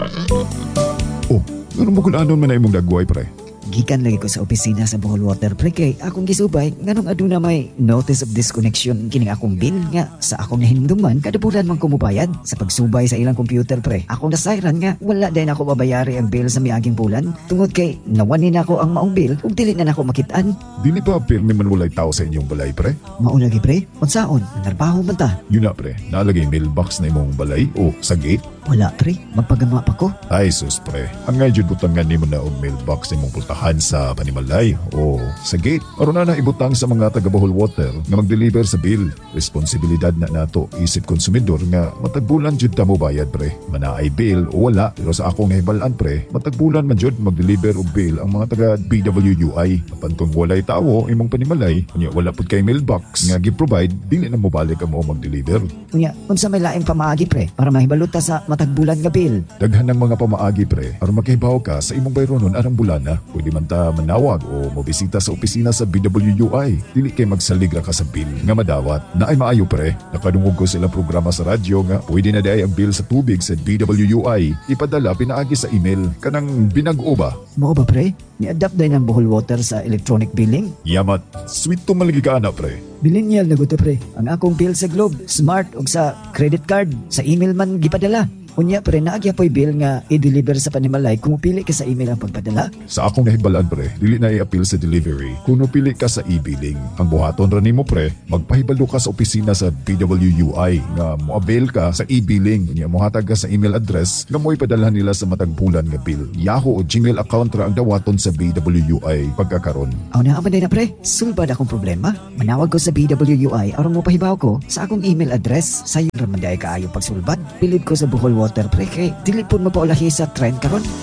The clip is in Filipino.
Oh, ganun mo kung anon man na imong dagway, pre. Gikan lagi ko sa opisina sa Bohol Water pre kay akong gisubay nganong aduna may notice of disconnection kining akong bill nga sa akong nahinumduman kada bulan man ko mobayad sa pagsubay sa ilang computer pre. Akong nasayran nga wala din ako mabayari ang bill sa miaging bulan tungod kay nawanin ako ang maong bill ug dili na nako makitaan. Dili pa pirmi man walay tao sa inyong balay, pre? Mao lagi pre, unsaon narbaho man ta? Yun na, pre. Nalagay mailbox na imong balay o sa gate? Wala pre, magpagama pa ko. Ay, sus, pre. Ang nga jud butangan nimo na og mailbox imong pultahan sa panimalay o sa gate. Aron na ibutang sa mga taga Bohol Water nga mag-deliver sa bill. Responsibilidad na nato isip konsumidor nga matagbulan jud ta mo bayad, pre. Manaay bill o wala, pero sa akong nahibalaan, pre, matagbulan man jud mag-deliver og bill ang mga taga BWUI. Apantong walay tawo imong panimalay, unya wala pud kay mailbox nga gi-provide, dili na mo balik ang mo mag-deliver. Unya, unsa may laing pamaagi pre para mahibaluta sa matagbulan nga bill? Daghan ng mga pamaagi, pre, aron makihibaw ka sa imong bayronon arang bulana. Pwede man ta manawag o mobisita sa opisina sa BWUI. Dili kay magsaligra ka sa bill nga madawat. Na ay maayo, pre. Nakadungog ko sila programa sa radyo nga pwede na day ang bill sa tubig sa BWUI ipadala pinaagi sa email kanang binag-o ba? Mao ba pre? Ni-adapt din ang Bohol Water sa electronic billing? Yamat, sweet to malagi ka na, pre. Bilinyal na guto pre. Ang akong bill sa Globe, Smart ug sa credit card, sa email man gipadala. Unya pre, naagya po'y bill nga i-deliver sa panimalay kung pili ka sa email ang pagpadala. Sa akong nahibalaan, pre, dili na i-appeal sa delivery kung pili ka sa e-billing. Ang buhaton ra nimo, pre, magpahibalo ka sa opisina sa BWUI nga mo-avail ka sa e-billing. Unya mohatag ka sa email address nga mo ipadala nila sa matagbulan nga bill. Yahoo o Gmail account ra ang dawaton sa BWUI pagkakaron. Aw na aman na pre, sulbad akong problema. Manawag ko sa BWUI aron mo pahibaw ko sa akong email address. Sayo ra man day kaayo pagsulbad. Bilib ko sa Bohol Water pre kay dili pud mapaulahi sa trend karon.